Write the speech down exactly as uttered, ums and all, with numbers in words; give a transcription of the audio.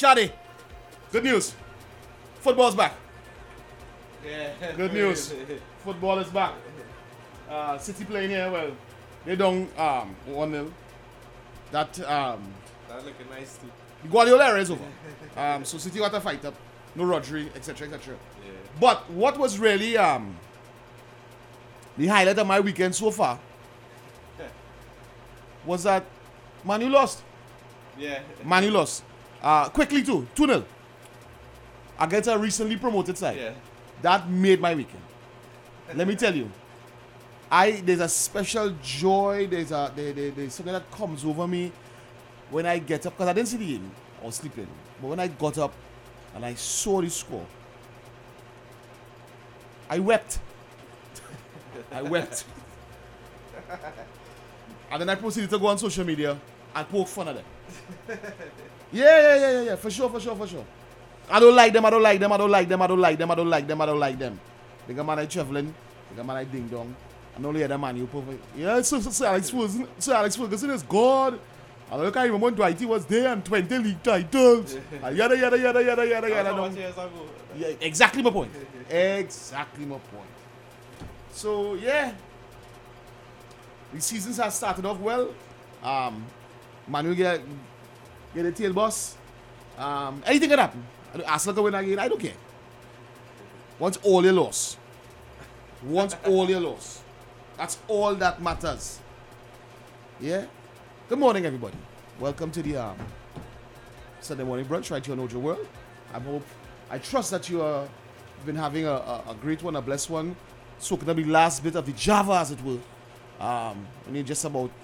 Chaddy, good news. Football's back. Yeah. Good news. Football is back. Uh, City playing here, well, they down um, one nil. That, um, That looking nice too. the Guardiola era is over. Um, so City got to fight up. No Rodri, et cetera, et cetera. Yeah. But what was really um, the highlight of my weekend so far was that Manu lost. Yeah. Manu lost. Uh, quickly too, two nil. Against a recently promoted side. Yeah. That made my weekend. Let me tell you. I there's a special joy, there's a there, there, there's something that comes over me when I get up, because I didn't see the game or sleeping. But when I got up and I saw the score, I wept. I wept. And then I proceeded to go on social media and poke fun at them. Yeah, yeah, yeah, yeah, yeah, for sure, for sure, for sure. I don't like them, I don't like them, I don't like them, I don't like them, I don't like them, I don't like them. Think a man I traveling, think a man I ding dong. And only other man you perfect. Yeah, so, so, so Alex Ferguson, so Alex Ferguson is God. And look at him when Dwight was there and twenty league titles. And yada yada yada yada yada yada. How much years ago? Yeah, exactly my point. Exactly my point. So yeah, the seasons have started off well. Um, Manu get get a tail boss. Um, anything can happen. Arsenal can win again. I don't care. Once all you lost, once all you lost, that's all that matters. Yeah. Good morning, everybody. Welcome to the um, Sunday morning brunch right here on Ojo World. I hope, I trust that you have been having a, a, a great one, a blessed one, soaking up the last bit of the Java, as it were. Um, we need just about